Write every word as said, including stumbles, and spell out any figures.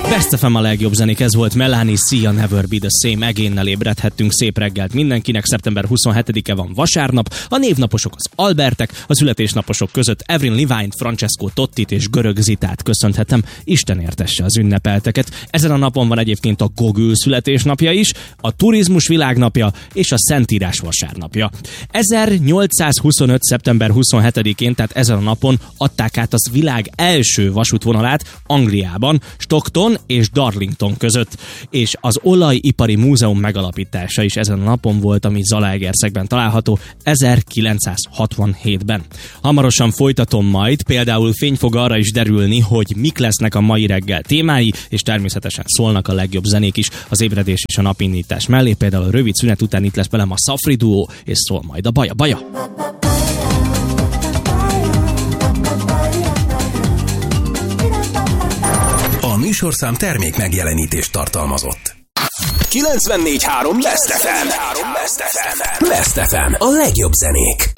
Best ef em a legjobb zenék, ez volt Melanie C. a Never Be The Same. Again-nel ébredhettünk, szép reggelt mindenkinek. Szeptember huszonhetedike van, vasárnap. A névnaposok az Albertek, a születésnaposok között Avril Lavigne-t, Francesco Tottit és Görög Zitát köszönhetem. Isten értesse az ünnepelteket. Ezen a napon van egyébként a Gogül születésnapja is, a turizmus világnapja és a Szentírás vasárnapja. ezernyolcszázhuszonöt. szeptember huszonhetedikén, tehát ezen a napon adták át az világ első vasútvonalát Angliában, Stockton és Darlington között, és az Olajipari Múzeum megalapítása is ezen a napon volt, ami Zalaegerszegben található ezerkilencszázhatvanhétben. Hamarosan folytatom majd, például fény fog arra is derülni, hogy mik lesznek a mai reggel témái, és természetesen szólnak a legjobb zenék is az ébredés és a napindítás mellé, például a rövid szünet után itt lesz velem a Szafri duó, és szól majd a Baja Baja. A műsorszám termék megjelenítést tartalmazott. kilencvennégy három Best ef em. Best ef em. A legjobb zenék.